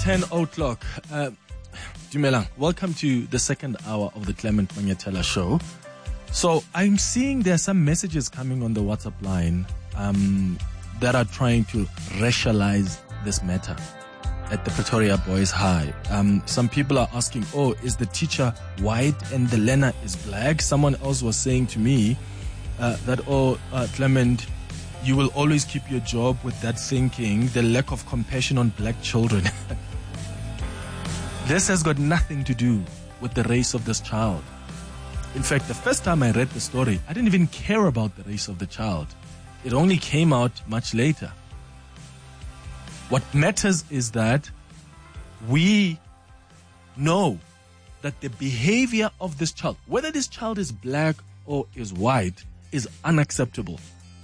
10 o'clock. Dumelang, welcome to the second hour of the Clement Manyatela show. So I'm seeing there are some messages coming on the WhatsApp line that are trying to racialize this matter at the Pretoria Boys High. Some people are asking, oh, is the teacher white and the learner is black? Someone else was saying to me that, Clement, you will always keep your job with that thinking, the lack of compassion on black children. This has got nothing to do with the race of this child. In fact, the first time I read the story, I didn't even care about the race of the child. It only came out much later. What matters is that we know that the behavior of this child, whether this child is black or is white, is unacceptable.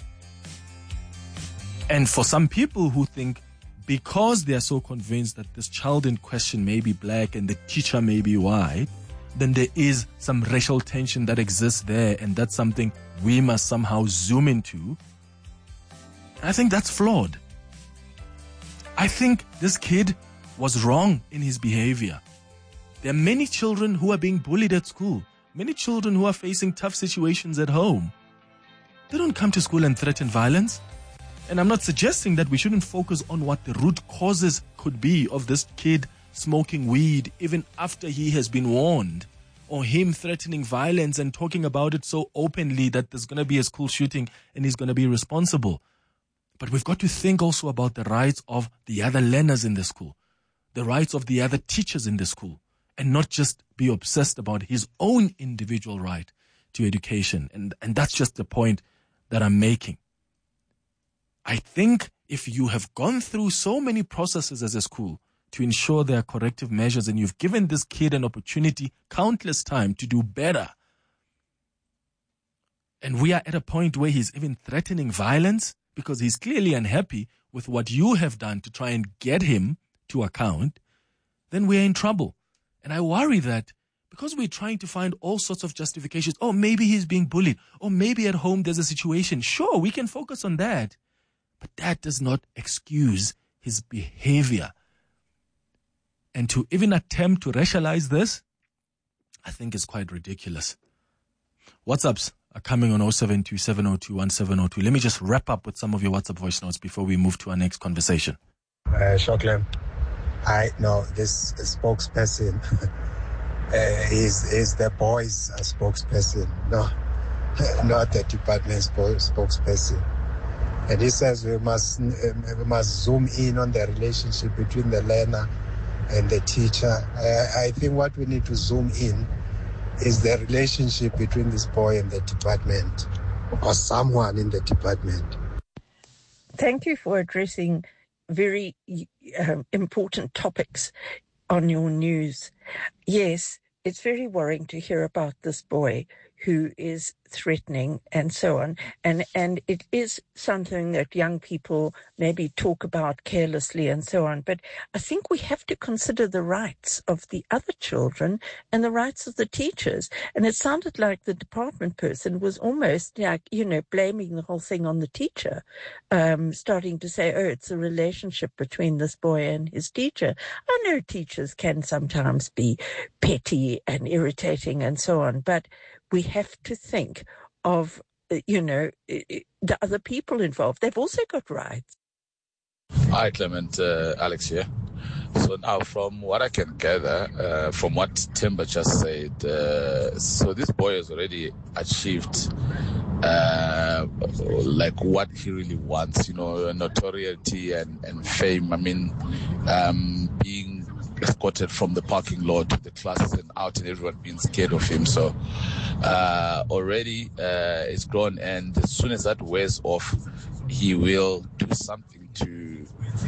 And for some people who think because they are so convinced that this child in question may be black and the teacher may be white, then there is some racial tension that exists there, and that's something we must somehow zoom into. I think that's flawed. I think this kid was wrong in his behavior. There are many children who are being bullied at school, many children who are facing tough situations at home. They don't come to school and threaten violence. And I'm not suggesting that we shouldn't focus on what the root causes could be of this kid smoking weed even after he has been warned, or him threatening violence and talking about it so openly that there's going to be a school shooting and he's going to be responsible. But we've got to think also about the rights of the other learners in the school, the rights of the other teachers in the school, and not just be obsessed about his own individual right to education. And that's just the point that I'm making. I think if you have gone through so many processes as a school to ensure there are corrective measures, and you've given this kid an opportunity countless times to do better, and we are at a point where he's even threatening violence because he's clearly unhappy with what you have done to try and get him to account, then we're in trouble. And I worry that because we're trying to find all sorts of justifications, oh, maybe he's being bullied, or maybe at home there's a situation. Sure, we can focus on that. But that does not excuse his behavior. And to even attempt to racialize this, I think is quite ridiculous. WhatsApps are coming on 0727021702. Let me just wrap up with some of your WhatsApp voice notes before we move to our next conversation. Shoklem, I know this spokesperson is the boys' spokesperson, no, not the department spokesperson. And he says we must zoom in on the relationship between the learner and the teacher. I think what we need to zoom in is the relationship between this boy and the department, or someone in the department. Thank you for addressing very important topics on your news. Yes, it's very worrying to hear about this boy who is threatening and so on. And it is something that young people maybe talk about carelessly and so on. But I think we have to consider the rights of the other children and the rights of the teachers. And it sounded like the department person was almost like, blaming the whole thing on the teacher, starting to say, oh, it's a relationship between this boy and his teacher. I know teachers can sometimes be petty and irritating and so on, but we have to think of, the other people involved. They've also got rights. Hi, Clement. Alex here. So now, from what I can gather, from what Timber just said, so this boy has already achieved like what he really wants, notoriety and fame. I mean, being escorted from the parking lot to the classes and out, and everyone being scared of him. So already it's grown, and as soon as that wears off, he will do something to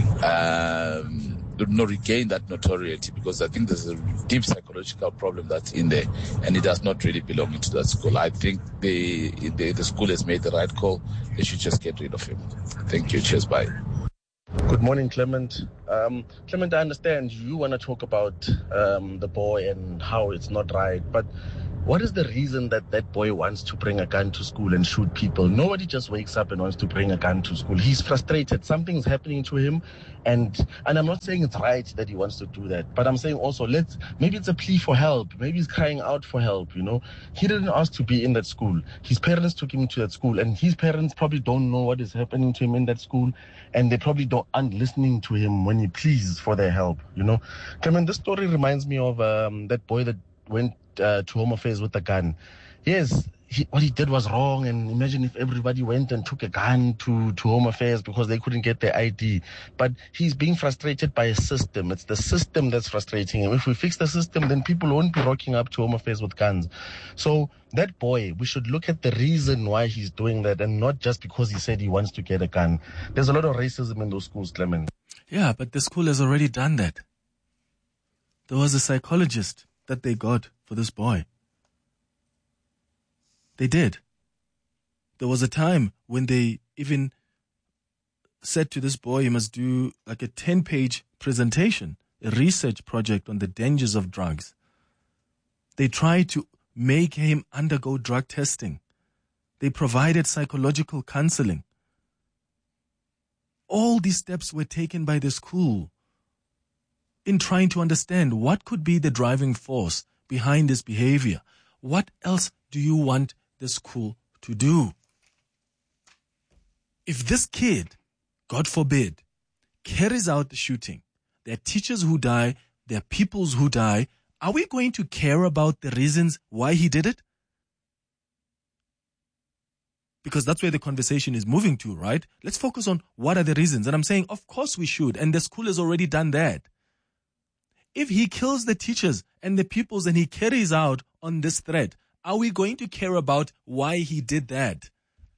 regain that notoriety, because I think there's a deep psychological problem that's in there, and it does not really belong into that school. I think the school has made the right call. They should just get rid of him. Thank you. Cheers. Bye. Good morning, Clement. Clement, I understand you want to talk about the boy and how it's not right, but What is the reason that that boy wants to bring a gun to school and shoot people? Nobody just wakes up and wants to bring a gun to school. He's frustrated. Something's happening to him. And I'm not saying it's right that he wants to do that, but I'm saying also maybe it's a plea for help. Maybe he's crying out for help, you know. He didn't ask to be in that school. His parents took him to that school, and his parents probably don't know what is happening to him in that school, and they probably aren't listening to him when he pleads for their help, you know. Clement, this story reminds me of that boy that went to Home Affairs with a gun. Yes, what he did was wrong, and imagine if everybody went and took a gun to Home Affairs because they couldn't get their ID. But he's being frustrated by a system. It's the system that's frustrating him. If we fix the system, then people won't be rocking up to Home Affairs with guns. So that boy, we should look at the reason why he's doing that, and not just because he said he wants to get a gun. There's a lot of racism in those schools, Clement. Yeah, but the school has already done that. There was a psychologist that they got for this boy. They did. There was a time when they even said to this boy, you must do like a 10-page presentation, a research project on the dangers of drugs. They tried to make him undergo drug testing. They provided psychological counseling. All these steps were taken by the school in trying to understand what could be the driving force behind this behavior. What else do you want the school to do? If this kid, God forbid, carries out the shooting, there are teachers who die, there are peoples who die, are we going to care about the reasons why he did it? Because that's where the conversation is moving to, right? Let's focus on what are the reasons. And I'm saying, of course we should. And the school has already done that. If he kills the teachers and the pupils and he carries out on this threat, are we going to care about why he did that?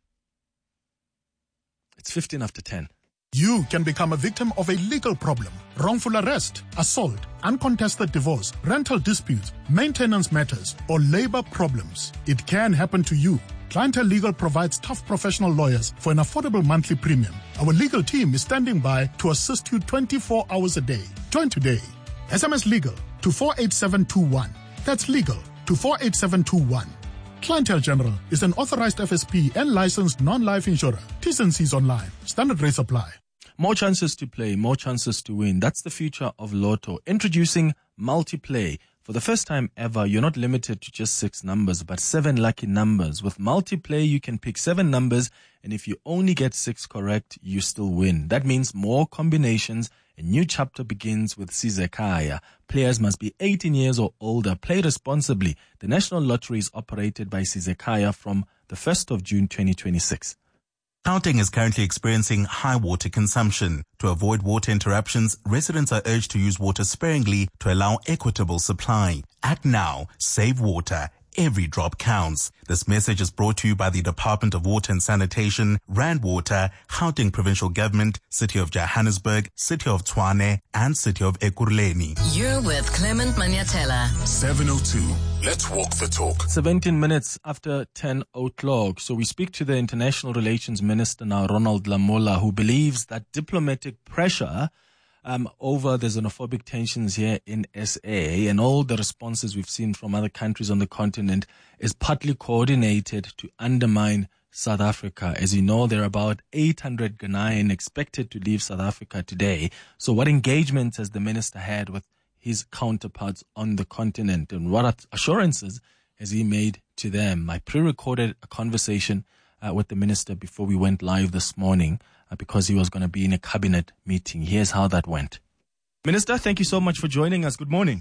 It's 15 after 10. You can become a victim of a legal problem: wrongful arrest, assault, uncontested divorce, rental disputes, maintenance matters, or labor problems. It can happen to you. Clientele Legal provides tough professional lawyers for an affordable monthly premium. Our legal team is standing by to assist you 24 hours a day. Join today. SMS legal to 48721. That's legal to 48721. Clientele General is an authorized FSP and licensed non-life insurer. T's and C's online. Standard rates apply. More chances to play, more chances to win. That's the future of Lotto. Introducing Multiplay. For the first time ever, you're not limited to just 6 numbers, but 7 lucky numbers. With Multiplay, you can pick 7 numbers, and if you only get 6 correct, you still win. That means more combinations. A new chapter begins with Sizekaya. Players must be 18 years or older. Play responsibly. The National Lottery is operated by Sizekaya from the 1st of June 2026. Gauteng is currently experiencing high water consumption. To avoid water interruptions, residents are urged to use water sparingly to allow equitable supply. Act now. Save water. Every drop counts. This message is brought to you by the Department of Water and Sanitation, Rand Water, Gauteng Provincial Government, City of Johannesburg, City of Tshwane, and City of Ekurhuleni. You're with Clement Maniatela. 702. Let's walk the talk. 17 minutes after 10 o'clock. So we speak to the International Relations Minister now, Ronald Lamola, who believes that diplomatic pressure over the xenophobic tensions here in SA and all the responses we've seen from other countries on the continent is partly coordinated to undermine South Africa. As you know, there are about 800 Ghanaians expected to leave South Africa today. So what engagements has the minister had with his counterparts on the continent, and what assurances has he made to them? I pre-recorded a conversation with the minister before we went live this morning because he was going to be in a cabinet meeting. Here's how that went. Minister, thank you so much for joining us. Good morning.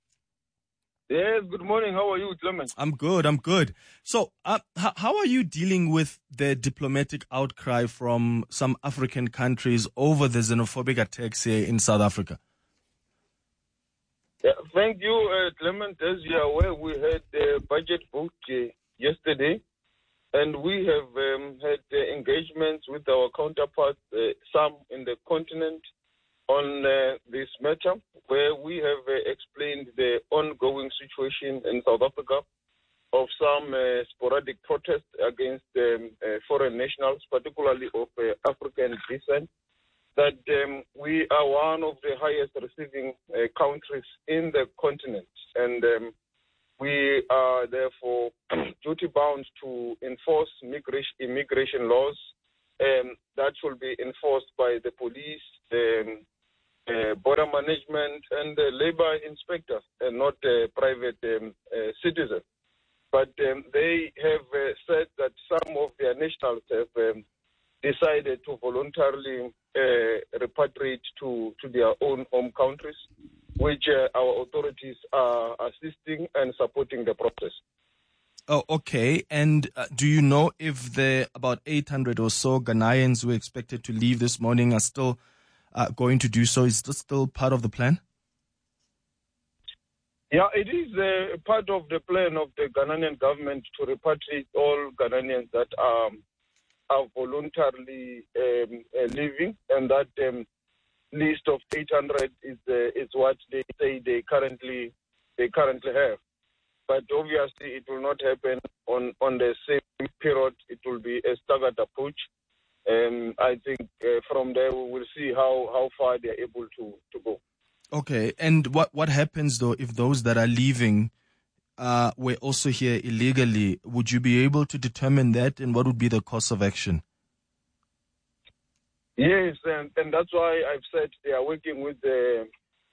Yes, good morning. How are you, Clement? I'm good. So, how are you dealing with the diplomatic outcry from some African countries over the xenophobic attacks here in South Africa? Yeah, thank you, Clement. As you are aware, we had the budget vote yesterday, and we have had engagements with our counterparts, some in the continent, on this matter, where we have explained the ongoing situation in South Africa of some sporadic protests against foreign nationals, particularly of African descent, that we are one of the highest receiving countries in the continent. And we are therefore duty-bound to enforce immigration laws that will be enforced by the police, border management, and the labor inspectors, and not private citizens. But they have said that some of their nationals have decided to voluntarily repatriate to their own home countries, which our authorities are assisting and supporting the process. Oh, okay. And do you know if the about 800 or so Ghanaians who were expected to leave this morning are still going to do so? Is this still part of the plan? Yeah, it is part of the plan of the Ghanaian government to repatriate all Ghanaians that are voluntarily leaving, and that list of 800 is what they say they currently have. But obviously, it will not happen on the same period. It will be a staggered approach. I think from there we will see how far they are able to go. Okay, and what happens though if those that are leaving were also here illegally? Would you be able to determine that, and what would be the course of action? Yes, and that's why I've said they are working with the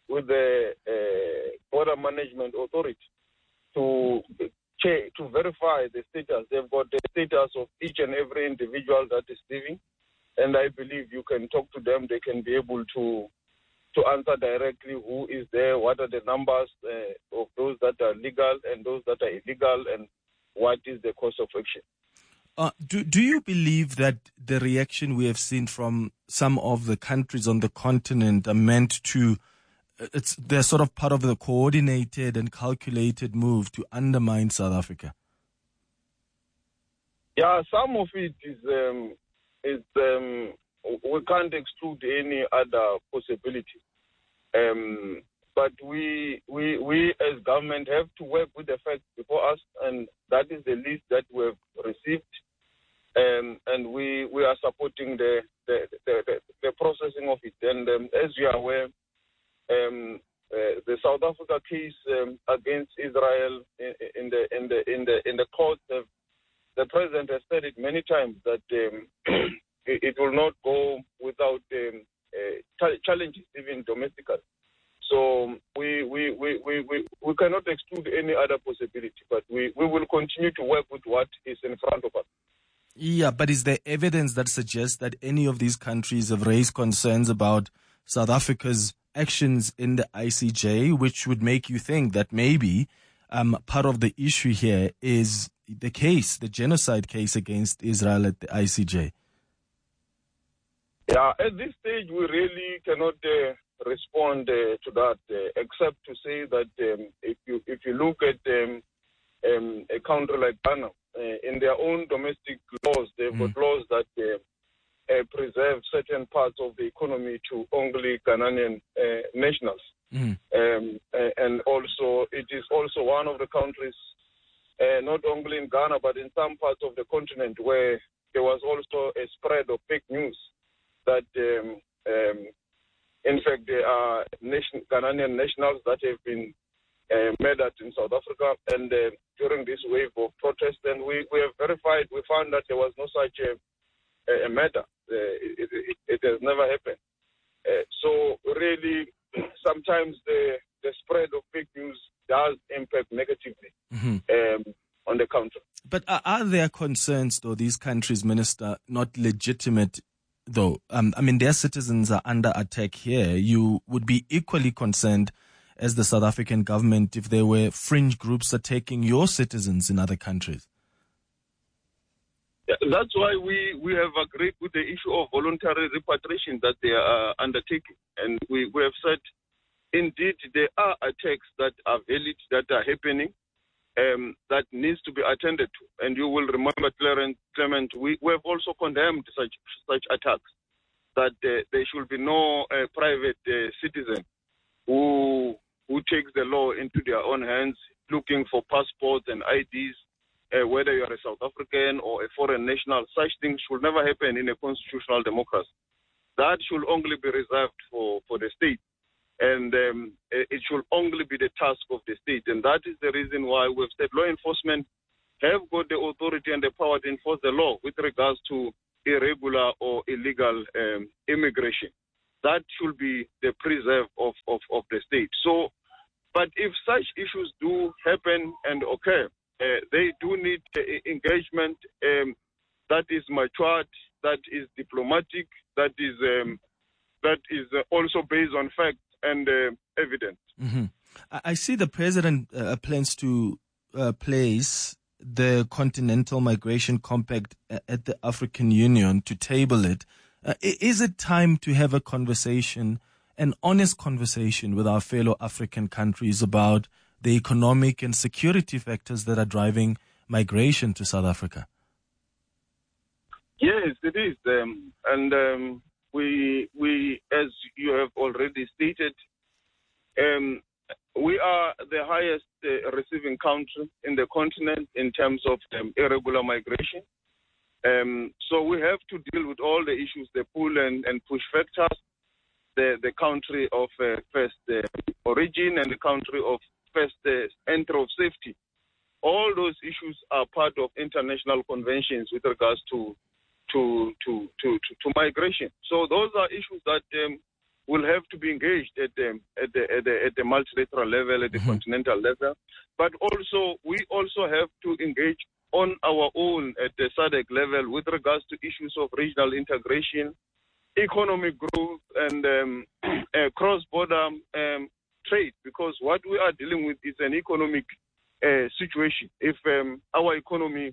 border management authority to verify the status. They've got the status of each and every individual that is leaving, and I believe you can talk to them. They can be able to answer directly who is there, what are the numbers of those that are legal and those that are illegal, and what is the course of action. Do you believe that the reaction we have seen from some of the countries on the continent are meant to, they're sort of part of the coordinated and calculated move to undermine South Africa? Yeah, some of it is we can't exclude any other possibility. But we as government have to work with the facts before us, and that is the list that we have received. And we are supporting the processing of it. And as you are aware, the South Africa case against Israel in the court, the president has said it many times that it will not go without challenges, even domestically. So we cannot exclude any other possibility, but we will continue to work with what is in front of us. Yeah, but is there evidence that suggests that any of these countries have raised concerns about South Africa's actions in the ICJ, which would make you think that maybe part of the issue here is the genocide case against Israel at the ICJ? Yeah, at this stage, we really cannot respond to that, except to say that if you look at a country like Ghana, in their own domestic laws, they've got laws that preserve certain parts of the economy to only Ghanaian nationals. And also, it is also one of the countries, not only in Ghana, but in some parts of the continent, where there was also a spread of fake news that, in fact, there are Ghanaian nationals that have been murdered in South Africa, and during this wave of protest, and we have verified, we found that there was no such a murder. It has never happened. So really, sometimes the spread of fake news does impact negatively on the country. But are there concerns, though, these countries, Minister, not legitimate, though? I mean, their citizens are under attack here. You would be equally concerned as the South African government if there were fringe groups attacking your citizens in other countries. Yeah, that's why we have agreed with the issue of voluntary repatriation that they are undertaking. And we have said, indeed, there are attacks that are valid, that are happening, that needs to be attended to. And you will remember, Clement, we have also condemned such attacks, that there should be no private citizen who takes the law into their own hands, looking for passports and IDs, whether you are a South African or a foreign national. Such things should never happen in a constitutional democracy. That should only be reserved for the state. And it should only be the task of the state. And that is the reason why we've said law enforcement have got the authority and the power to enforce the law with regards to irregular or illegal immigration. That should be the preserve of the state. So, but if such issues do happen and occur, they do need engagement that is matured, that is diplomatic, that is also based on facts and evidence. Mm-hmm. I see the president plans to place the Continental Migration Compact at the African Union to table it. Is it time to have a conversation, an honest conversation with our fellow African countries about the economic and security factors that are driving migration to South Africa? Yes, it is. And we, as you have already stated, we are the highest receiving country in the continent in terms of irregular migration. So we have to deal with all the issues, the pull and push factors, the country of first origin and the country of first entry of safety. All those issues are part of international conventions with regards to migration. So those are issues that will have to be engaged at the multilateral level, at the continental level. But also, we also have to engage on our own at the SADC level with regards to issues of regional integration, economic growth, and cross-border trade, because what we are dealing with is an economic situation. If our economy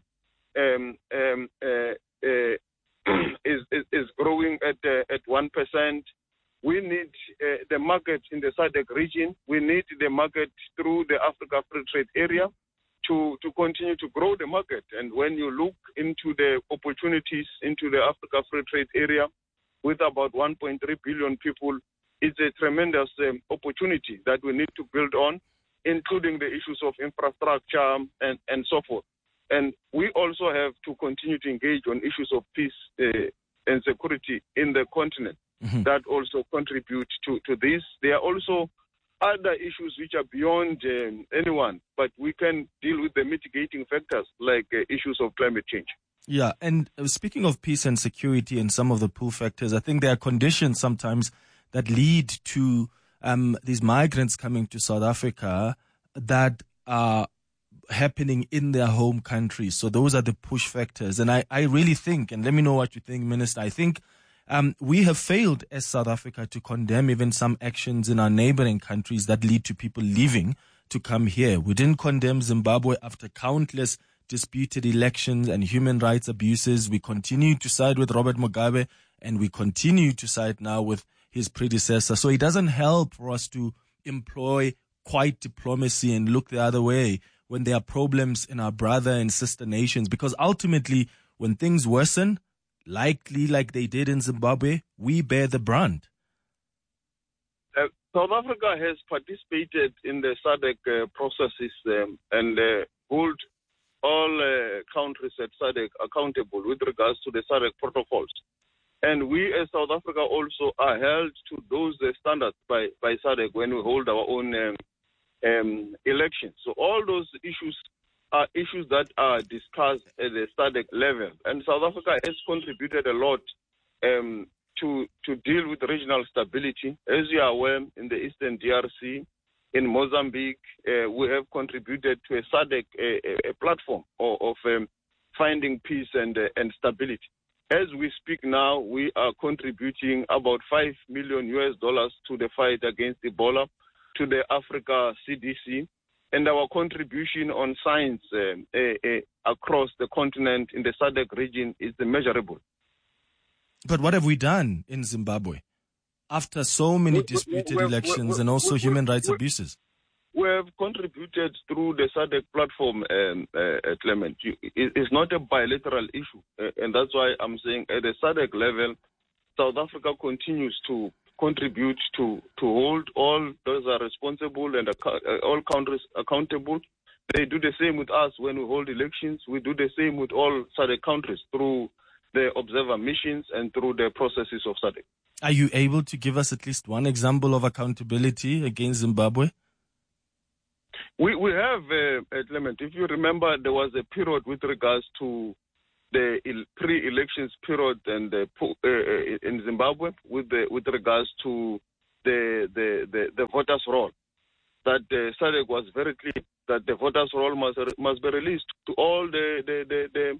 is growing at 1%, we need the market in the SADC region. We need the market through the Africa Free Trade Area to continue to grow the market. And when you look into the opportunities into the Africa Free Trade Area with about 1.3 billion people, it's a tremendous opportunity that we need to build on, including the issues of infrastructure and so forth. And we also have to continue to engage on issues of peace and security in the continent that also contribute to this. There are also other issues which are beyond anyone, but we can deal with the mitigating factors like issues of climate change. Yeah, and speaking of peace and security and some of the pull factors, I think there are conditions sometimes that lead to these migrants coming to South Africa that are happening in their home country. So those are the push factors. And I really think, and let me know what you think, Minister, I think we have failed as South Africa to condemn even some actions in our neighboring countries that lead to people leaving to come here. We didn't condemn Zimbabwe after countless disputed elections and human rights abuses. We continue to side with Robert Mugabe, and we continue to side now with his predecessor. So it doesn't help for us to employ quiet diplomacy and look the other way when there are problems in our brother and sister nations, because ultimately when things worsen, likely like they did in Zimbabwe, we bear the brunt. South Africa has participated in the SADC processes and hold all countries at SADC accountable with regards to the SADC protocols. And we as South Africa also are held to those standards by SADC when we hold our own elections. So all those issues are issues that are discussed at the SADC level. And South Africa has contributed a lot to deal with regional stability. As you are aware, in the Eastern DRC, in Mozambique, we have contributed to a SADC a platform of finding peace and stability. As we speak now, we are contributing about $5 million to the fight against Ebola, to the Africa CDC, and our contribution on science across the continent in the SADC region is measurable. But what have we done in Zimbabwe after so many disputed elections and also human rights abuses? We have contributed through the SADC platform, Clement. It's not a bilateral issue, and that's why I'm saying at the SADC level, South Africa continues to contribute to hold all those are responsible and all countries accountable. They do the same with us when we hold elections. We do the same with all SADC countries through the observer missions and through the processes of SADC. Are you able to give us at least one example of accountability against Zimbabwe? We have, Clement, if you remember, there was a period with regards to the pre-elections period and in Zimbabwe with regards to the voters' roll. That SADC was very clear that the voters' roll must be released to all the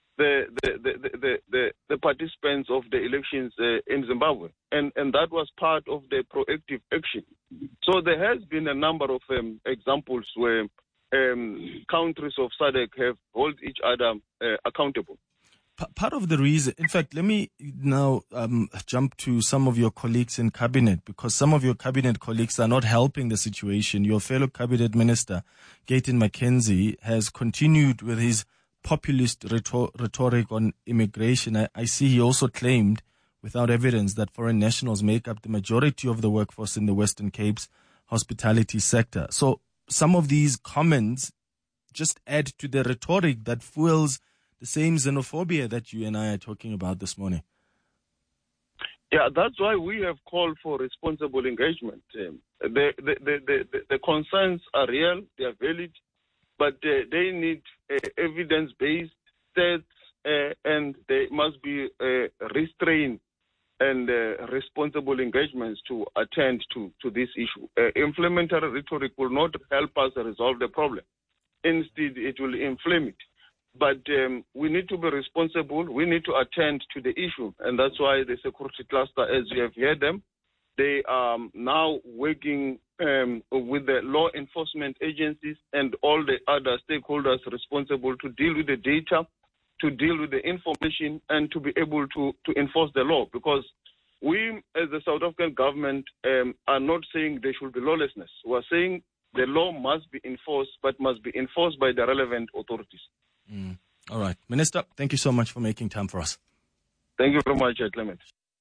participants of the elections in Zimbabwe, and that was part of the proactive action. So there has been a number of examples where countries of SADC have held each other accountable. Part of the reason, in fact, let me now jump to some of your colleagues in cabinet, because some of your cabinet colleagues are not helping the situation. Your fellow cabinet minister, Gayton McKenzie, has continued with his populist rhetoric on immigration. I see he also claimed, without evidence, that foreign nationals make up the majority of the workforce in the Western Cape's hospitality sector. So some of these comments just add to the rhetoric that fuels the same xenophobia that you and I are talking about this morning. Yeah, that's why we have called for responsible engagement. The concerns are real, they are valid, but they need evidence-based stats, and they must be restrained and responsible engagements to attend to this issue. Inflammatory rhetoric will not help us resolve the problem. Instead, it will inflame it. But we need to be responsible. We need to attend to the issue. And that's why the security cluster, as you have heard them, they are now working with the law enforcement agencies and all the other stakeholders responsible to deal with the data, to deal with the information, and to be able to enforce the law. Because we, as the South African government, are not saying there should be lawlessness. We are saying the law must be enforced, but must be enforced by the relevant authorities. All right. Minister, thank you so much for making time for us. Thank you very much, Clement.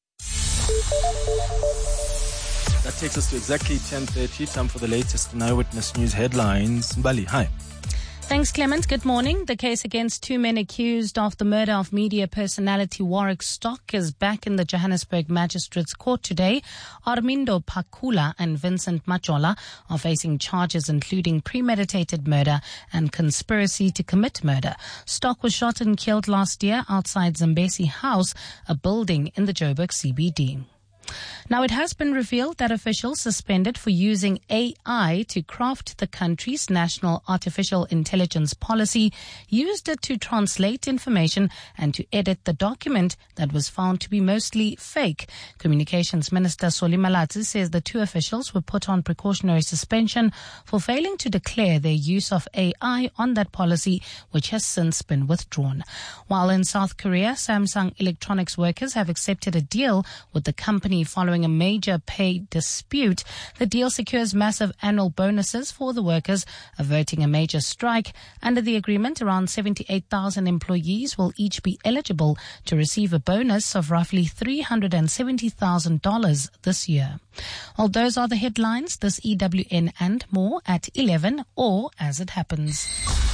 That takes us to exactly 10:30, time for the latest in Eyewitness News headlines. Mbali, hi. Thanks, Clement. Good morning. The case against two men accused of the murder of media personality Warwick Stock is back in the Johannesburg Magistrates Court today. Armindo Pakula and Vincent Majola are facing charges including premeditated murder and conspiracy to commit murder. Stock was shot and killed last year outside Zambesi House, a building in the Joburg CBD. Now, it has been revealed that officials suspended for using AI to craft the country's national artificial intelligence policy used it to translate information and to edit the document that was found to be mostly fake. Communications Minister Solly Malatsi says the two officials were put on precautionary suspension for failing to declare their use of AI on that policy, which has since been withdrawn. While in South Korea, Samsung Electronics workers have accepted a deal with the company following a major pay dispute. The deal secures massive annual bonuses for the workers, averting a major strike. Under the agreement, around 78,000 employees will each be eligible to receive a bonus of roughly $370,000 this year. Well, those are the headlines. This EWN and more at 11 or as it happens.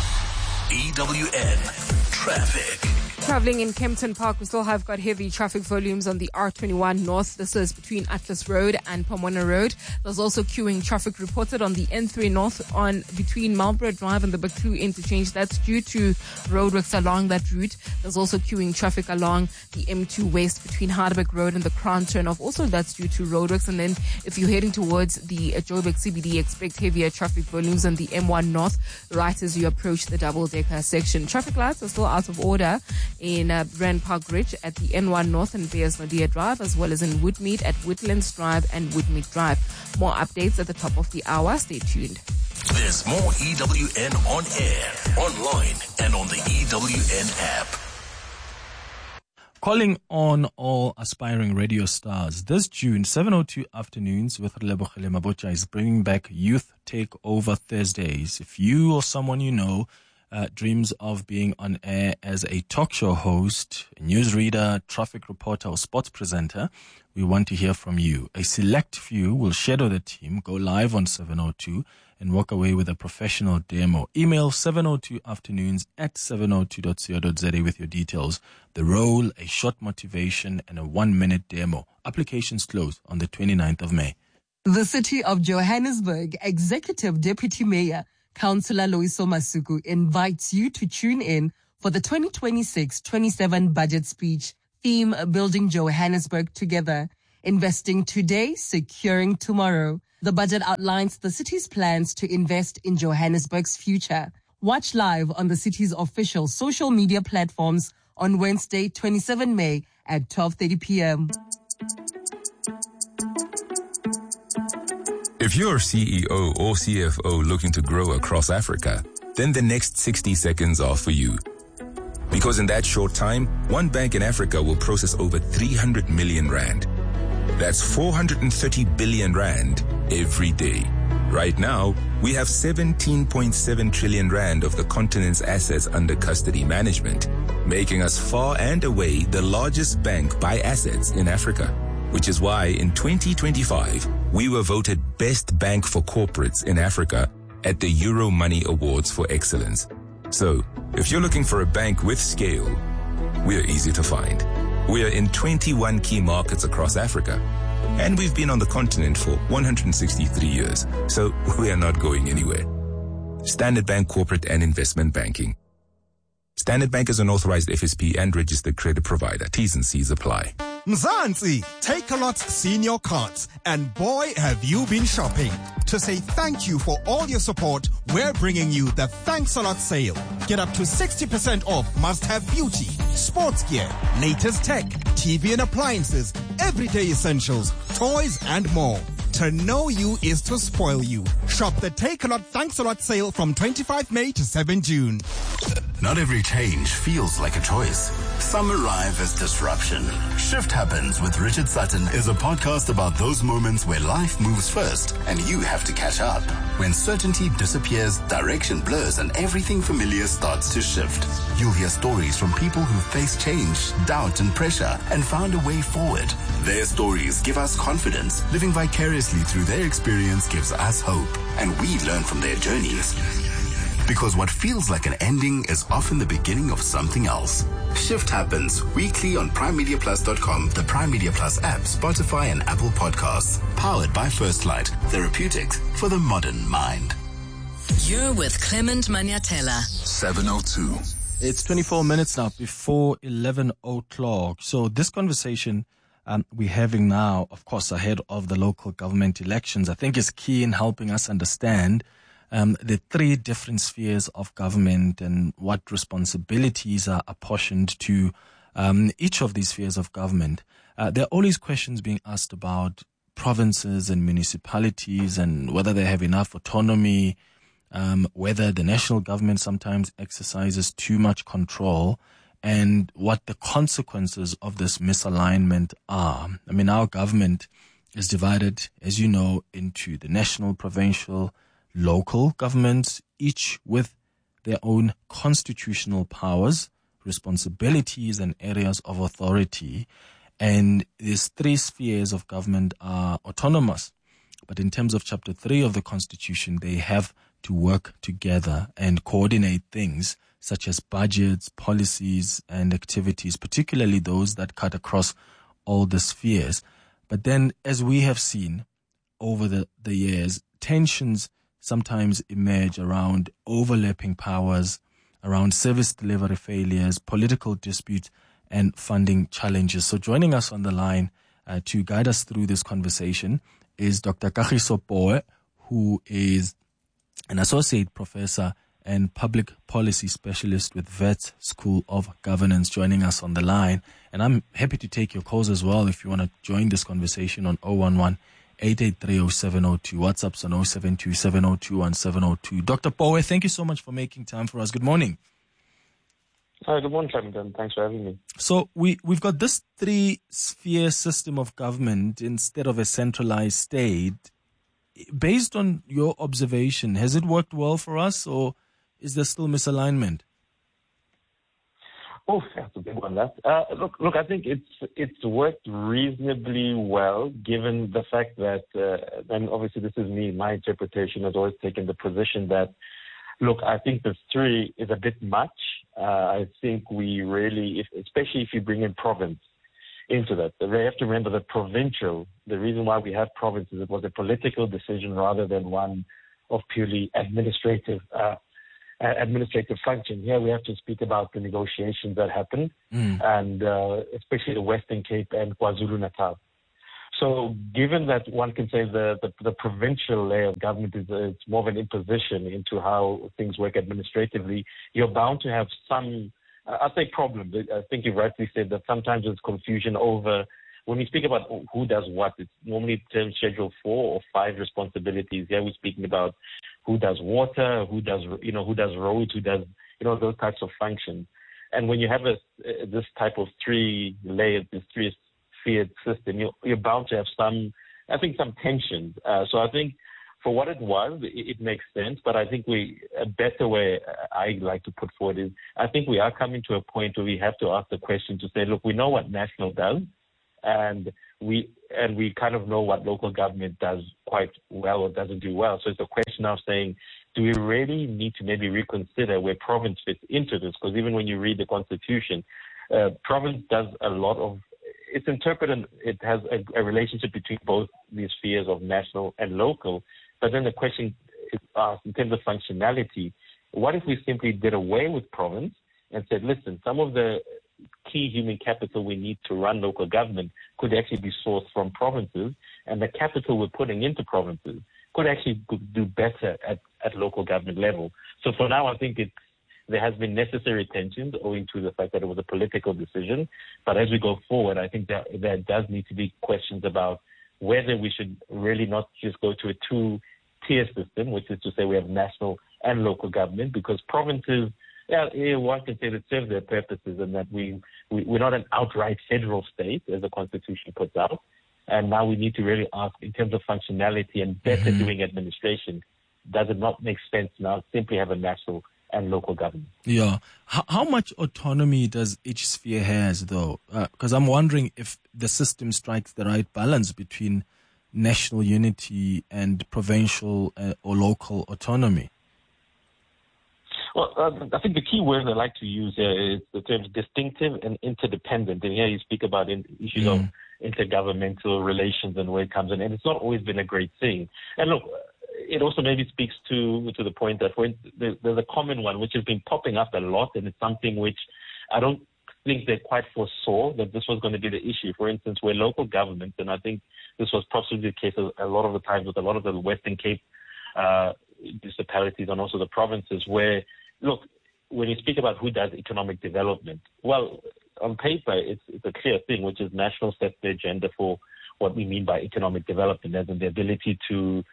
EWN Traffic. Traveling in Kempton Park, we still have got heavy traffic volumes on the R21 North. This is between Atlas Road and Pomona Road. There's also queuing traffic reported on the N3 North on between Marlborough Drive and the Buccleuch interchange. That's due to roadworks along that route. There's also queuing traffic along the M2 West between Harderbeck Road and the Crown Turnoff. Also, that's due to roadworks. And then if you're heading towards the Joburg CBD, expect heavier traffic volumes on the M1 North right as you approach the double-decker section. Traffic lights are still out of order in Rand Park Ridge at the N1 North and Bears Nadia Drive, as well as in Woodmead at Woodlands Drive and Woodmead Drive. More updates at the top of the hour. Stay tuned. There's more EWN on air, online, and on the EWN app. Calling on all aspiring radio stars. This June, 7:02 afternoons with Relebogile Mabotja is bringing back Youth Takeover Thursdays. If you or someone you know dreams of being on air as a talk show host, a newsreader, traffic reporter, or sports presenter, we want to hear from you. A select few will shadow the team, go live on 702, and walk away with a professional demo. Email 702afternoons@702.co.za with your details, the role, a short motivation, and a 1-minute demo. Applications close on the 29th of May. The City of Johannesburg Executive Deputy Mayor, Councillor Loyiso Masuku, invites you to tune in for the 2026-27 budget speech, theme Building Johannesburg Together, Investing Today, Securing Tomorrow. The budget outlines the city's plans to invest in Johannesburg's future. Watch live on the city's official social media platforms on Wednesday, 27 May at 12:30 p.m. If you're CEO or CFO looking to grow across Africa, then the next 60 seconds are for you. Because in that short time, one bank in Africa will process over 300 million rand. That's 430 billion rand every day. Right now, we have 17.7 trillion rand of the continent's assets under custody management, making us far and away the largest bank by assets in Africa. Which is why in 2025, we were voted Best Bank for Corporates in Africa at the Euro Money Awards for Excellence. So, if you're looking for a bank with scale, we're easy to find. We're in 21 key markets across Africa, and we've been on the continent for 163 years, so we are not going anywhere. Standard Bank Corporate and Investment Banking. Standard Bank is an authorized FSP and registered credit provider. T's and C's apply. Mzansi, Takealot's senior cards, and boy have you been shopping. To say thank you for all your support, we're bringing you the Thanks a Lot sale. Get up to 60% off must-have beauty, sports gear, latest tech, TV and appliances, everyday essentials, toys and more. To know you is to spoil you. Shop the Takealot Thanks a Lot sale from 25 May to 7 June. Not every change feels like a choice. Some arrive as disruption. Shift Happens with Richard Sutton is a podcast about those moments where life moves first and you have to catch up. When certainty disappears, direction blurs, and everything familiar starts to shift. You'll hear stories from people who faced change, doubt, and pressure and found a way forward. Their stories give us confidence. Living vicariously through their experience gives us hope, and we learn from their journeys. Because what feels like an ending is often the beginning of something else. Shift Happens weekly on PrimeMediaPlus.com, the Prime Media Plus app, Spotify, and Apple Podcasts. Powered by First Light, therapeutics for the modern mind. You're with Clement Maniatella. 702. It's 24 minutes now before 11 o'clock. So this conversation we're having now, of course, ahead of the local government elections, I think is key in helping us understand the three different spheres of government and what responsibilities are apportioned to each of these spheres of government. There are always questions being asked about provinces and municipalities and whether they have enough autonomy, whether the national government sometimes exercises too much control, and what the consequences of this misalignment are. I mean, our government is divided, as you know, into the national, provincial, local governments, each with their own constitutional powers, responsibilities, and areas of authority. And these three spheres of government are autonomous. But in terms of Chapter 3 of the Constitution, they have to work together and coordinate things such as budgets, policies, and activities, particularly those that cut across all the spheres. But then, as we have seen over the years, tensions sometimes emerge around overlapping powers, around service delivery failures, political disputes, and funding challenges. So joining us on the line to guide us through this conversation is Dr. Kagiso Poe, who is an associate professor and public policy specialist with Wits School of Governance, joining us on the line. And I'm happy to take your calls as well if you want to join this conversation on 011-883-0702. WhatsApp's on 072-702-1702. Dr. Poe, thank you so much for making time for us. Good morning. Hi, good morning, Clement. Thanks for having me. So we've got this three-sphere system of government instead of a centralized state. Based on your observation, has it worked well for us, or is there still misalignment? Oh, that's a big one. Look. I think it's worked reasonably well, given the fact that, and obviously this is me. My interpretation has always taken the position that, look, I think the 3 is a bit much. I think we really, especially if you bring in province into that, we have to remember that provincial. The reason why we have provinces, it was a political decision rather than one of purely administrative function. Here we have to speak about the negotiations that happened, and especially the Western Cape and KwaZulu-Natal. So given that one can say the provincial layer of government is more of an imposition into how things work administratively, you're bound to have some, I'd say, problems. I think you rightly said that sometimes there's confusion over, when we speak about who does what, it's normally termed Schedule 4 or 5 responsibilities. Here we're speaking about who does water, who does roads, who does, those types of functions. And when you have this type of 3 layers, this 3-tiered system, you're bound to have some tensions. So I think for what it was, it makes sense. But I think a better way I like to put forward is, I think we are coming to a point where we have to ask the question to say, look, we know what national does, and we kind of know what local government does quite well or doesn't do well. So it's a question of saying, do we really need to maybe reconsider where province fits into this? Because even when you read the Constitution, province does a lot of, it's interpreted, it has a relationship between both these spheres of national and local. But then the question is asked in terms of functionality, what if we simply did away with province and said, listen, some of the key human capital we need to run local government could actually be sourced from provinces, and the capital we're putting into provinces could actually do better at local government level. So for now, I think there has been necessary tensions owing to the fact that it was a political decision. But as we go forward, I think that there does need to be questions about whether we should really not just go to a 2-tier system, which is to say we have national and local government, because provinces, one can say that serve their purposes, and that we're not an outright federal state, as the Constitution puts out. And now we need to really ask, in terms of functionality and better doing administration, does it not make sense now to simply have a national and local government? Yeah. How much autonomy does each sphere has, though? Because I'm wondering if the system strikes the right balance between national unity and provincial or local autonomy. Well, I think the key word I like to use here is the terms distinctive and interdependent. And here you speak about issues of intergovernmental relations and where it comes in. And it's not always been a great thing. And look, it also maybe speaks to the point that there's a common one which has been popping up a lot, and it's something which I don't think they quite foresaw that this was going to be the issue. For instance, where local governments, and I think this was possibly the case a lot of the times with a lot of the Western Cape municipalities and also the provinces, where, look, when you speak about who does economic development, well, on paper, it's a clear thing, which is national sets the agenda for what we mean by economic development, as in the ability to,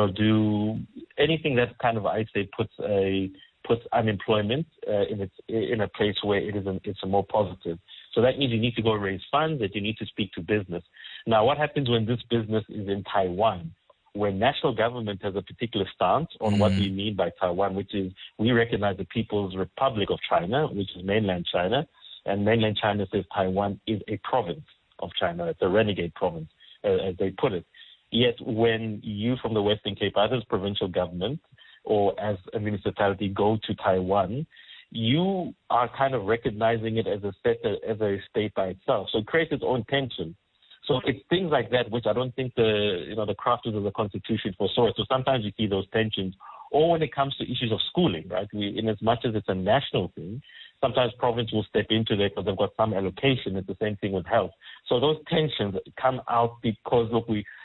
do anything that kind of, I'd say, puts unemployment in a place where it's a more positive. So that means you need to go raise funds, that you need to speak to business. Now, what happens when this business is in Taiwan, where national government has a particular stance on what we mean by Taiwan, which is we recognize the People's Republic of China, which is mainland China, and mainland China says Taiwan is a province of China. It's a renegade province, as they put it. Yet when you from the Western Cape, either as provincial government or as a municipality, go to Taiwan, you are kind of recognizing it as a state by itself. So it creates its own tension. So it's things like that which I don't think the crafters of the Constitution foresaw. So sometimes you see those tensions. Or when it comes to issues of schooling, right? In as much as it's a national thing, sometimes province will step into there because they've got some allocation. It's the same thing with health. So those tensions come out because, look,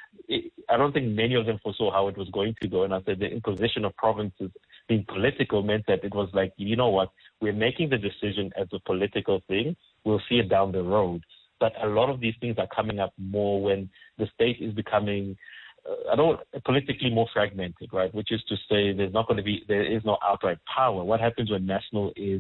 I don't think many of them foresaw how it was going to go. And I said the imposition of provinces being political meant that it was like, you know what, we're making the decision as a political thing. We'll see it down the road. But a lot of these things are coming up more when the state is becoming politically more fragmented, right? Which is to say there is no outright power. What happens when national is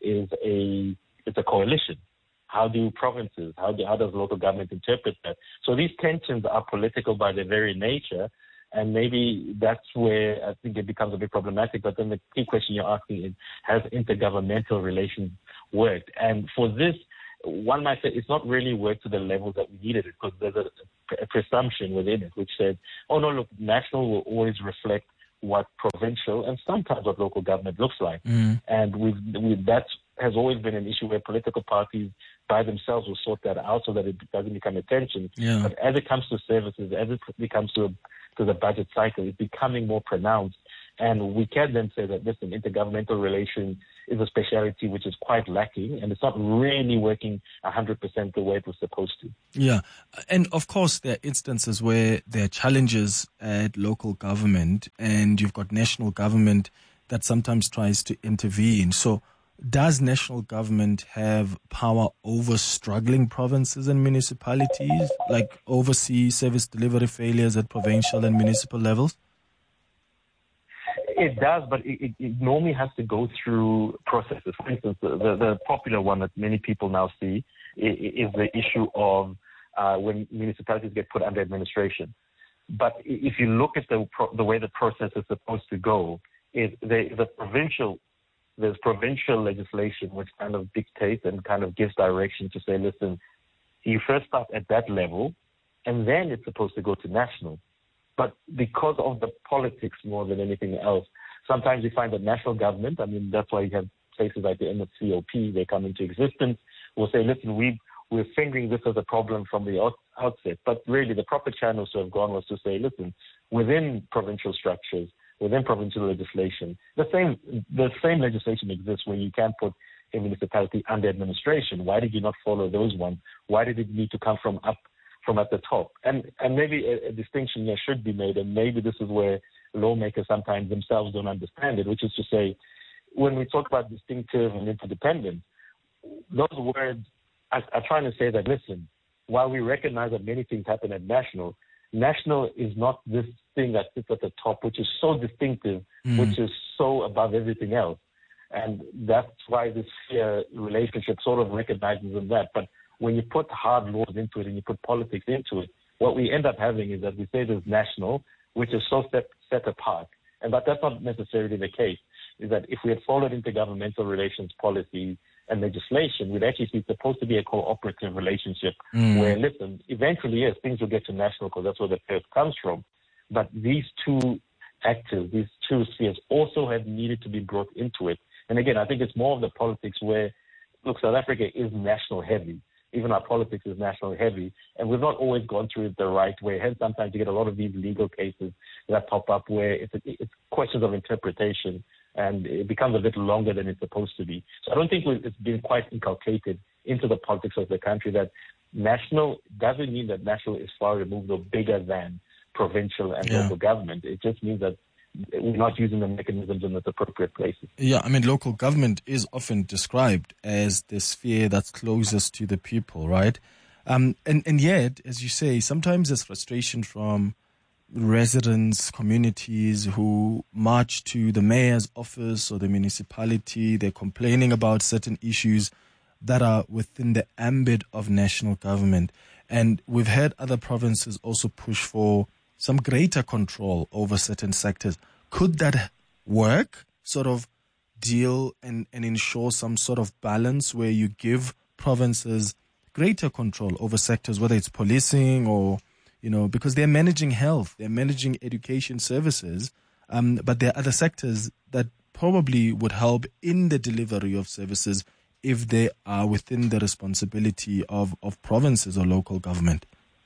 a coalition? How do provinces, how does local government interpret that? So these tensions are political by their very nature, And maybe that's where I think it becomes a bit problematic. But then the key question you're asking is, has intergovernmental relations worked? And for this, one might say it's not really worked to the level that we needed it, because there's a presumption within it which said, oh, no, look, national will always reflect what provincial and sometimes what local government looks like. And that has always been an issue where political parties by themselves will sort that out so that it doesn't become a tension. Yeah. But as it comes to services, as it becomes to the budget cycle, it's becoming more pronounced. And we can then say that, listen, intergovernmental relations is a speciality which is quite lacking, and it's not really working 100% the way it was supposed to. Yeah. And of course, there are instances where there are challenges at local government, and you've got national government that sometimes tries to intervene. So does national government have power over struggling provinces and municipalities, like oversee service delivery failures at provincial and municipal levels? It does, but it normally has to go through processes. For instance, the popular one that many people now see is the issue of when municipalities get put under administration. But if you look at the way the process is supposed to go, there's provincial legislation which kind of dictates and kind of gives direction to say, listen, you first start at that level, and then it's supposed to go to national. But because of the politics more than anything else, sometimes you find that national government, I mean, that's why you have places like the NSCOP, they come into existence, will say, listen, we're fingering this as a problem from the outset. But really, the proper channels to have gone was to say, listen, within provincial structures, within provincial legislation, the same legislation exists when you can put a municipality under administration. Why did you not follow those ones? Why did it need to come from at the top? And maybe a distinction here should be made, and maybe this is where lawmakers sometimes themselves don't understand it, which is to say, when we talk about distinctive and interdependent, those words are trying to say that, listen, while we recognize that many things happen at national is not this thing that sits at the top, which is so distinctive, which is so above everything else. And that's why this relationship sort of recognizes that. But when you put hard laws into it and you put politics into it, what we end up having is that we say there's national, which is so set apart. But that's not necessarily the case, is that if we had followed intergovernmental relations policies and legislation, we'd actually see it's supposed to be a cooperative relationship where, listen, eventually, yes, things will get to national because that's where the first comes from. But these two actors, these two spheres also have needed to be brought into it. And again, I think it's more of the politics where, look, South Africa is national heavy. Even our politics is national heavy, and we've not always gone through it the right way. Hence, sometimes you get a lot of these legal cases that pop up where it's questions of interpretation, and it becomes a bit longer than it's supposed to be. So I don't think it's been quite inculcated into the politics of the country that national doesn't mean that national is far removed or bigger than provincial and local government. It just means that we're not using the mechanisms in the appropriate places. Yeah, I mean, local government is often described as the sphere that's closest to the people, right? And yet, as you say, sometimes there's frustration from residents, communities who march to the mayor's office or the municipality. They're complaining about certain issues that are within the ambit of national government. And we've had other provinces also push for some greater control over certain sectors. Could that work, sort of deal and ensure some sort of balance where you give provinces greater control over sectors, whether it's policing or, because they're managing health, they're managing education services, but there are other sectors that probably would help in the delivery of services if they are within the responsibility of provinces or local government.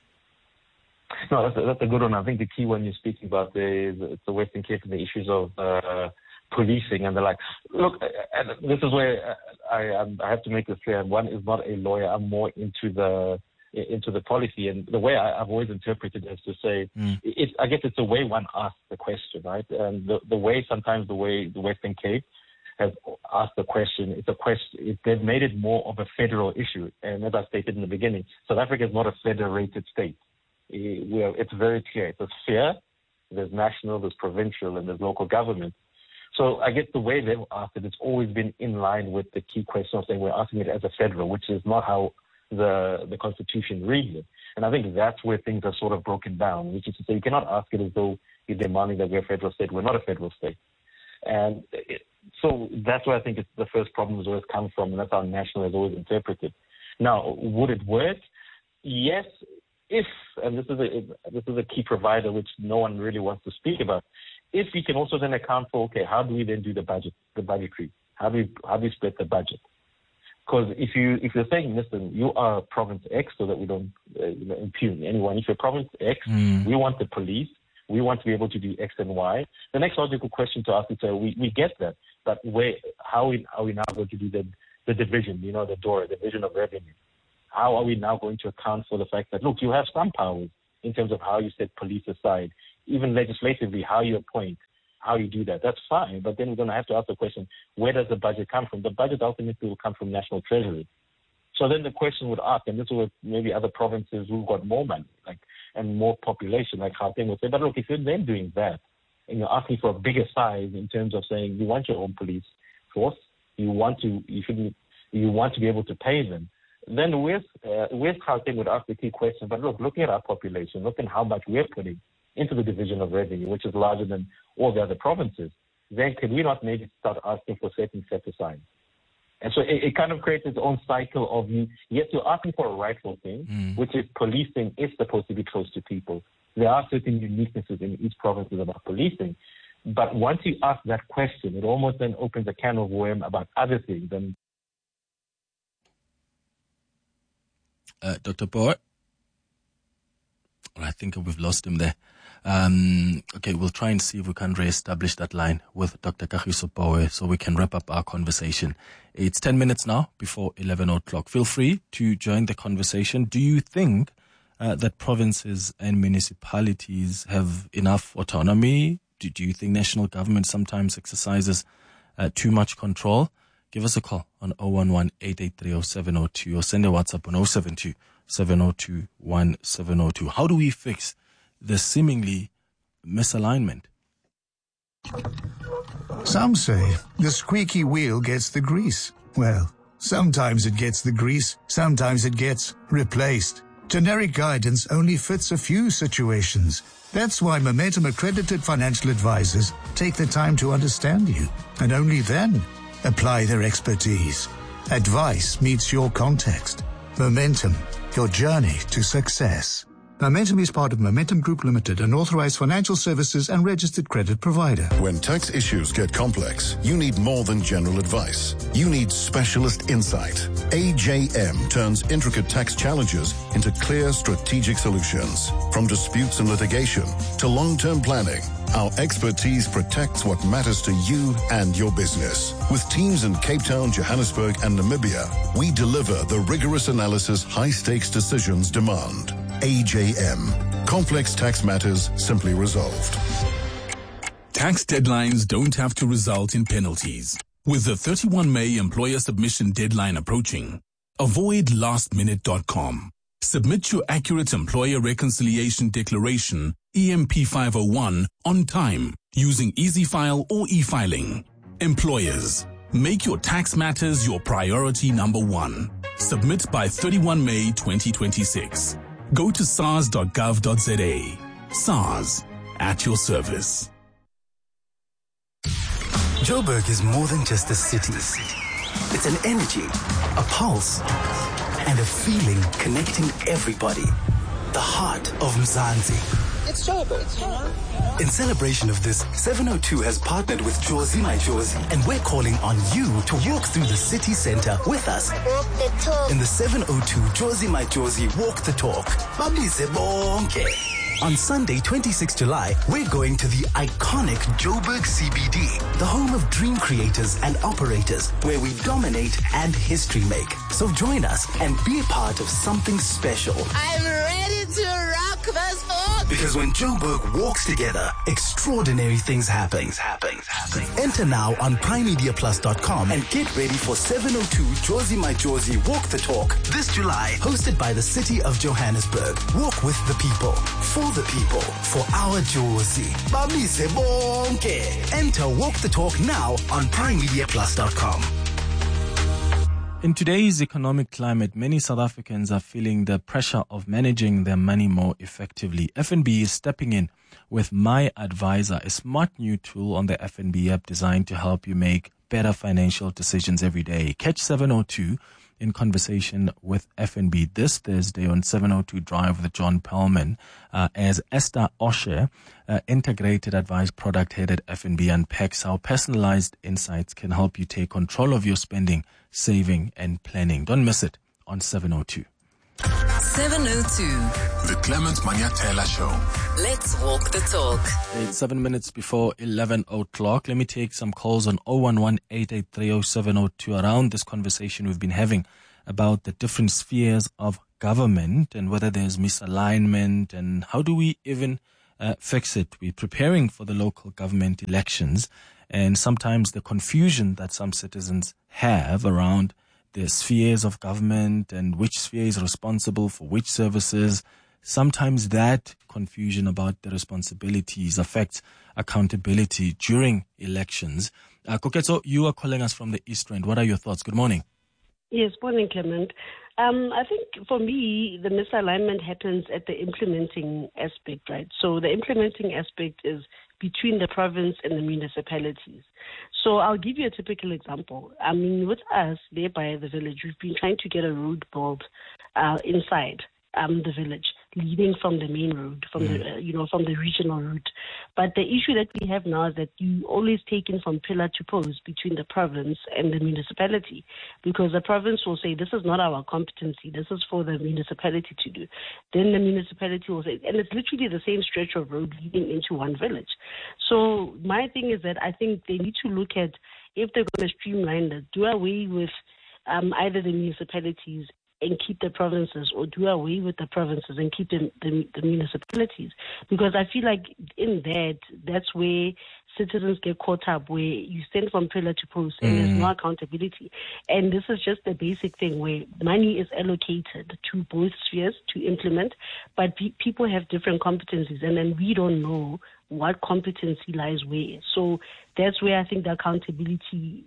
No, that's a good one. I think the key one you're speaking about there is the Western Cape and the issues of policing and the like. Look, and this is where I have to make this clear. One is not a lawyer. I'm more into the policy, and the way I've always interpreted it is to say, I guess it's the way one asks the question, right? And the way the Western Cape has asked the question, they've made it more of a federal issue. And as I stated in the beginning, South Africa is not a federated state. It's very clear. It's a sphere. There's national, there's provincial, and there's local government. So I guess the way they've asked it, it's always been in line with the key question of saying we're asking it as a federal, which is not how the Constitution reads it. And I think that's where things are sort of broken down, which is to say you cannot ask it as though You're demanding that we're a federal state. We're not a federal state. And so that's where I think the first problem has always come from, and that's how national has always interpreted. Now, would it work? Yes, if, and this is a key provider which no one really wants to speak about, if we can also then account for, okay, how do we then do the budgetary? How do we split the budget? Because if you're saying, listen, you are province X, so that we don't impugn anyone. If you're province X, we want the police. We want to be able to do X and Y. The next logical question to ask is, we get that, but how are we now going to do the division? The DORA, the division of revenue. How are we now going to account for the fact that, look, you have some powers in terms of how you set police aside, even legislatively, how you appoint, how you do that. That's fine, but then we're going to have to ask the question, where does the budget come from? The budget ultimately will come from National Treasury. So then the question would ask, and this is what maybe other provinces who've got more money and more population, like Gauteng would say, but look, if you're then doing that, and you're asking for a bigger size in terms of saying you want your own police force, you want to be able to pay them, then West Gauteng would ask the key question, but look, looking at our population, looking how much we're putting into the division of revenue, which is larger than all the other provinces, then can we not maybe start asking for certain set-aside? And so it kind of creates its own cycle of, yes, you're asking for a rightful thing, which is policing is supposed to be close to people. There are certain uniquenesses in each province about policing. But once you ask that question, it almost then opens a can of worms about other things. And Dr. Boer? I think we've lost him there. Okay, we'll try and see if we can re-establish that line with Dr. Kagiso Boer so we can wrap up our conversation. It's 10 minutes now before 11 o'clock. Feel free to join the conversation. Do you think that provinces and municipalities have enough autonomy? Do you think national government sometimes exercises too much control? Give us a call on 011-883-0702 or send a WhatsApp on 072-702-1702. How do we fix the seemingly misalignment? Some say the squeaky wheel gets the grease. Well, sometimes it gets the grease, sometimes it gets replaced. Generic guidance only fits a few situations. That's why Momentum accredited financial advisors take the time to understand you and only then apply their expertise. Advice meets your context. Momentum, your journey to success. Momentum is part of Momentum Group Limited, an authorized financial services and registered credit provider. When tax issues get complex, you need more than general advice. You need specialist insight. AJM turns intricate tax challenges into clear strategic solutions. From disputes and litigation to long-term planning, our expertise protects what matters to you and your business. With teams in Cape Town, Johannesburg, and Namibia, we deliver the rigorous analysis high-stakes decisions demand. AJM. Complex tax matters simply resolved. Tax deadlines don't have to result in penalties. With the 31 May employer submission deadline approaching, avoid lastminute.com. Submit your accurate employer reconciliation declaration, EMP 501, on time using EasyFile or e-filing. Employers, make your tax matters your priority number one. Submit by 31 May 2026. Go to sars.gov.za. SARS, at your service. Joburg is more than just a city. It's an energy, a pulse, and a feeling connecting everybody. The heart of Mzansi. It's Joburg. In celebration of this, 702 has partnered with Jozi My Jozi, and we're calling on you to walk through the city center with us. Walk the talk. In the 702 Jozi My Jozi Walk the Talk. Babize bonke. On Sunday, 26 July, we're going to the iconic Joburg CBD, the home of dream creators and operators, where we dominate and history make. So join us and be a part of something special. I'm ready to rock this book. Because when Joburg walks together, extraordinary things happen. Enter now on primemediaplus.com and get ready for 702 Jozi My Jozi Walk the Talk this July, hosted by the City of Johannesburg. Walk with the people, for the people, for our Jozi. Babize bonke. Enter Walk the Talk now on primemediaplus.com. In today's economic climate, many South Africans are feeling the pressure of managing their money more effectively. FNB is stepping in with My Advisor, a smart new tool on the FNB app designed to help you make better financial decisions every day. Catch 702 in conversation with FNB this Thursday on 702 Drive with John Pellman as Esther Osher, integrated advice product head at FNB, unpacks how personalized insights can help you take control of your spending, saving and planning. Don't miss it on 702. 702. The Clement Maniatela Show. Let's walk the talk. It's 7 minutes before 11 o'clock. Let me take some calls on 011-883-0702 around this conversation we've been having about the different spheres of government and whether there's misalignment and how do we even fix it. We're preparing for the local government elections, and sometimes the confusion that some citizens have around the spheres of government and which sphere is responsible for which services, sometimes that confusion about the responsibilities affects accountability during elections. Koketso, you are calling us from the East Rand. What are your thoughts? Good morning. Yes, morning, Clement. I think for me, the misalignment happens at the implementing aspect, right? So the implementing aspect is between the province and the municipalities. So I'll give you a typical example. I mean, with us there by the village, we've been trying to get a road built inside the village, leading from the main road, from the from the regional route. But the issue that we have now is that you always taken from pillar to post between the province and the municipality, because the province will say this is not our competency, this is for the municipality to do. Then the municipality will say, and it's literally the same stretch of road leading into one village. So my thing is that I think they need to look at, if they're going to streamline that, do away with either the municipalities and keep the provinces, or do away with the provinces and keep the municipalities. Because I feel like in that's where citizens get caught up, where you stand from pillar to post and there's no accountability. And this is just the basic thing where money is allocated to both spheres to implement, but people have different competencies, and then we don't know what competency lies where. So that's where I think the accountability,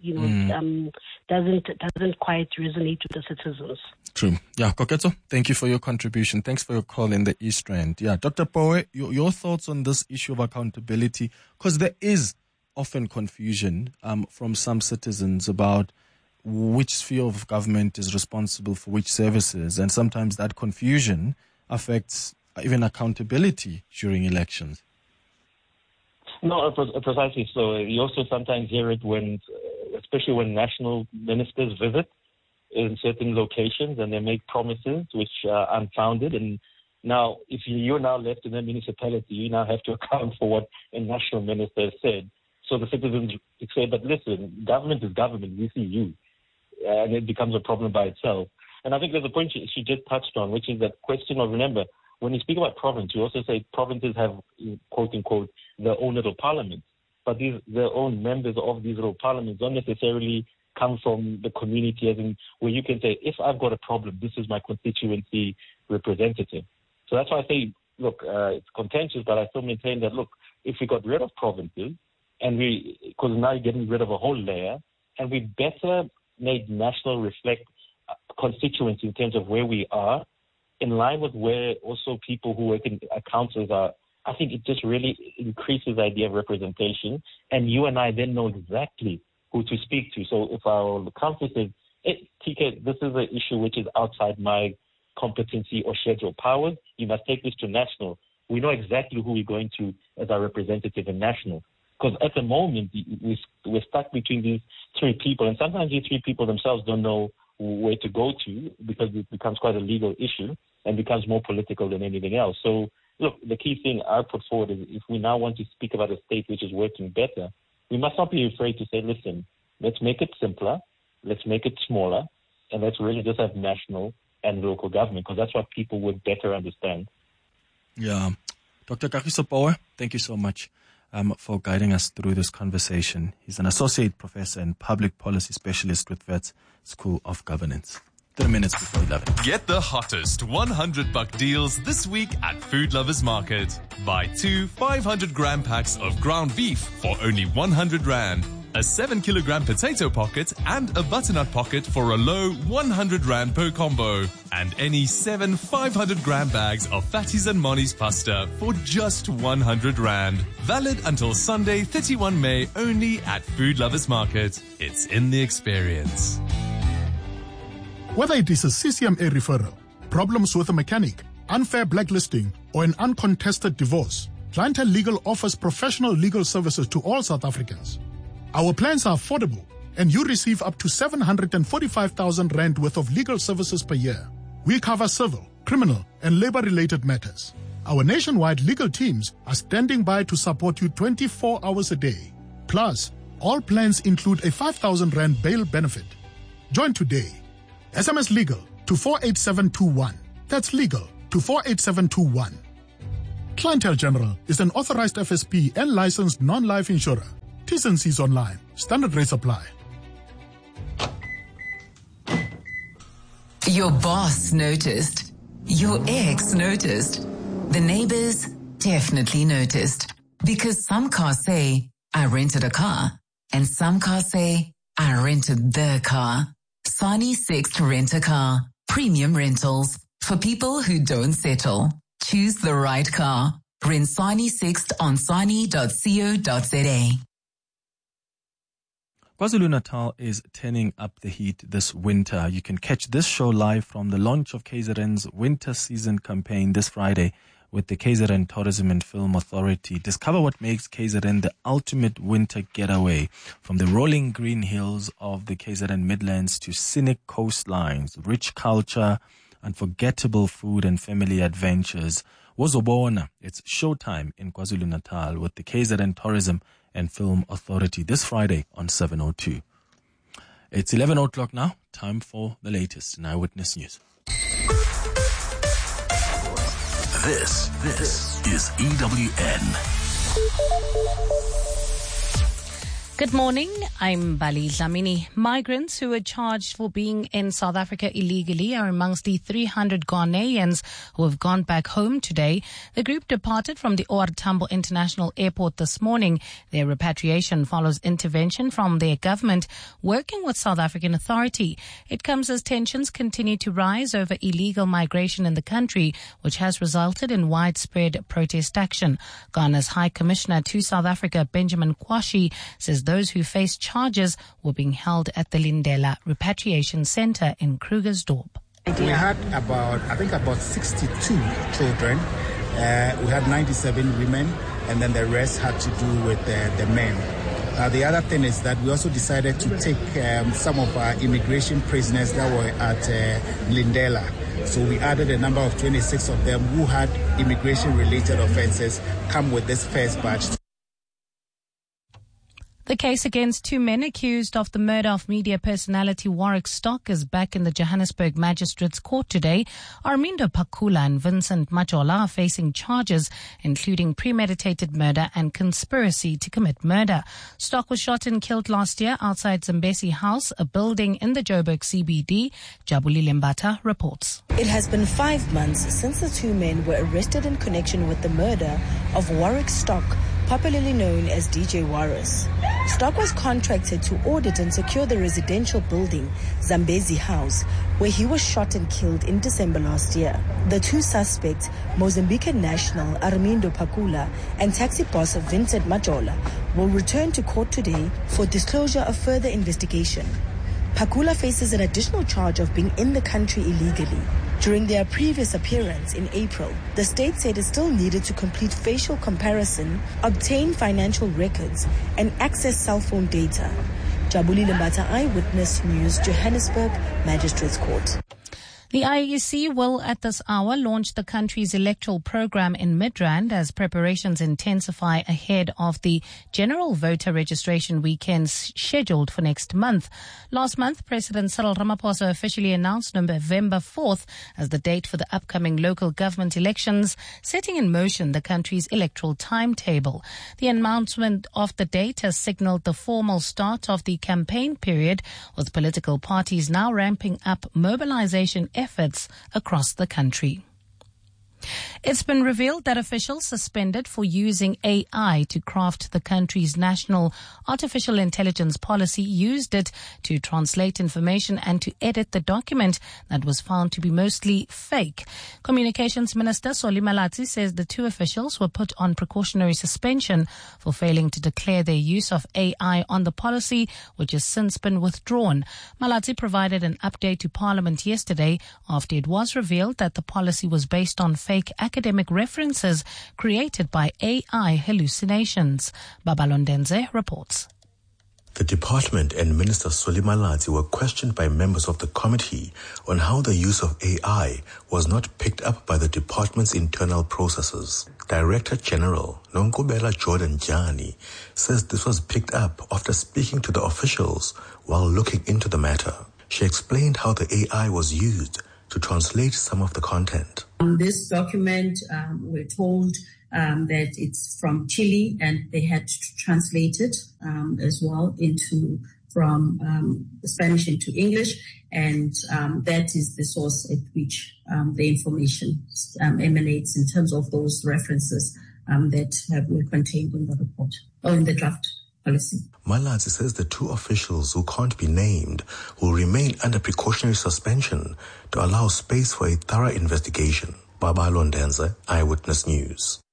doesn't quite resonate with the citizens. True. Yeah, Koketso, thank you for your contribution. Thanks for your call in the East Rand. Yeah, Dr. Poe, your thoughts on this issue of accountability, because there is often confusion from some citizens about which sphere of government is responsible for which services, and sometimes that confusion affects even accountability during elections. No, precisely so. You also sometimes hear it especially when national ministers visit in certain locations and they make promises which are unfounded. And now, if you're now left in a municipality, you now have to account for what a national minister said. So the citizens say, but listen, government is government, we see you. And it becomes a problem by itself. And I think there's a point she just touched on, which is that question of, remember, when you speak about province, you also say provinces have, quote unquote, their own little parliaments. But their own members of these little parliaments don't necessarily come from the community, as in where you can say, if I've got a problem, this is my constituency representative. So that's why I say, look, it's contentious, but I still maintain that, look, if we got rid of provinces, and because now you're getting rid of a whole layer, and we better made national reflect constituency in terms of where we are, in line with where also people who work in councils are, I think it just really increases the idea of representation. And you and I then know exactly who to speak to. So if our council says, TK, this is an issue which is outside my competency or scheduled powers, you must take this to national. We know exactly who we're going to as our representative in national. Because at the moment, we're stuck between these three people. And sometimes these three people themselves don't know where to go to, because it becomes quite a legal issue and becomes more political than anything else. So, look, the key thing I put forward is, if we now want to speak about a state which is working better, we must not be afraid to say, listen, let's make it simpler, let's make it smaller, and let's really just have national and local government, because that's what people would better understand. Yeah. Dr. Kagiso Poe, thank you so much for guiding us through this conversation. He's an associate professor and public policy specialist with Wits School of Governance. 3 minutes before 11. Get the hottest 100-buck deals this week at Food Lovers Market. Buy 2 500-gram packs of ground beef for only 100 Rand. a 7-kilogram potato pocket and a butternut pocket for a low 100 Rand per combo. And any 7 500-gram bags of Fatties and Moni's pasta for just 100 Rand. Valid until Sunday, 31 May, only at Food Lovers Market. It's in the experience. Whether it is a CCMA referral, problems with a mechanic, unfair blacklisting, or an uncontested divorce, Clientele Legal offers professional legal services to all South Africans. Our plans are affordable, and you receive up to 745,000 Rand worth of legal services per year. We cover civil, criminal, and labor-related matters. Our nationwide legal teams are standing by to support you 24 hours a day. Plus, all plans include a 5,000 Rand bail benefit. Join today. SMS LEGAL to 48721. That's legal to 48721. Clientele General is an authorized FSP and licensed non-life insurer. T's and C's online. Standard rates apply. Your boss noticed. Your ex noticed. The neighbors definitely noticed. Because some cars say, I rented a car. And some cars say, I rented the car. Sani Sixt Rent-A-Car. Premium rentals. For people who don't settle. Choose the right car. Rent Sani Sixt on sani.co.za. KwaZulu-Natal is turning up the heat this winter. You can catch this show live from the launch of KZN's winter season campaign this Friday with the KZN Tourism and Film Authority. Discover what makes KZN the ultimate winter getaway. From the rolling green hills of the KZN Midlands to scenic coastlines, rich culture, unforgettable food and family adventures. Wozobona, it's showtime in KwaZulu-Natal with the KZN Tourism and Film Authority this Friday on 702. It's 11 o'clock now. Time for the latest in Eyewitness News. This is EWN. Good morning, I'm Bali Dlamini. Migrants who were charged for being in South Africa illegally are amongst the 300 Ghanaians who have gone back home today. The group departed from the OR Tambo International Airport this morning. Their repatriation follows intervention from their government working with South African Authority. It comes as tensions continue to rise over illegal migration in the country, which has resulted in widespread protest action. Ghana's High Commissioner to South Africa, Benjamin Kwashi, says those who face charges were being held at the Lindela Repatriation Center in Krugersdorp. We had about 62 children. We had 97 women, and then the rest had to do with the men. The other thing is that we also decided to take some of our immigration prisoners that were at Lindela. So we added a number of 26 of them who had immigration-related offenses come with this first batch. The case against two men accused of the murder of media personality Warwick Stock is back in the Johannesburg Magistrates Court today. Armindo Pakula and Vincent Majola are facing charges including premeditated murder and conspiracy to commit murder. Stock was shot and killed last year outside Zambesi House, a building in the Joburg CBD. Jabulile Mbata reports. It has been 5 months since the two men were arrested in connection with the murder of Warwick Stock, popularly known as DJ Warris. Stock was contracted to audit and secure the residential building, Zambezi House, where he was shot and killed in December last year. The two suspects, Mozambican national Armindo Pakula and taxi boss Vincent Majola, will return to court today for disclosure of further investigation. Pakula faces an additional charge of being in the country illegally. During their previous appearance in April, the state said it still needed to complete facial comparison, obtain financial records, and access cell phone data. Jabulile Mbata, Eyewitness News, Johannesburg Magistrates Court. The IEC will at this hour launch the country's electoral program in Midrand as preparations intensify ahead of the general voter registration weekend scheduled for next month. Last month, President Cyril Ramaphosa officially announced November 4th as the date for the upcoming local government elections, setting in motion the country's electoral timetable. The announcement of the date has signaled the formal start of the campaign period, with political parties now ramping up mobilization efforts across the country. It's been revealed that officials suspended for using AI to craft the country's national artificial intelligence policy used it to translate information and to edit the document that was found to be mostly fake. Communications Minister Solly Malatsi says the two officials were put on precautionary suspension for failing to declare their use of AI on the policy, which has since been withdrawn. Malatsi provided an update to Parliament yesterday after it was revealed that the policy was based on fake academic references created by AI hallucinations. Babalondenze reports. The department and Minister Solly Malatsi were questioned by members of the committee on how the use of AI was not picked up by the department's internal processes. Director General Nonkobela Jordan Jani says this was picked up after speaking to the officials while looking into the matter. She explained how the AI was used to translate some of the content. This document, we're told that it's from Chile, and they had to translate it as well from Spanish into English, and that is the source at which the information emanates in terms of those references that were contained in the report or in the draft policy. Malatsi says the two officials who can't be named will remain under precautionary suspension to allow space for a thorough investigation. Baba Londenza, Eyewitness News.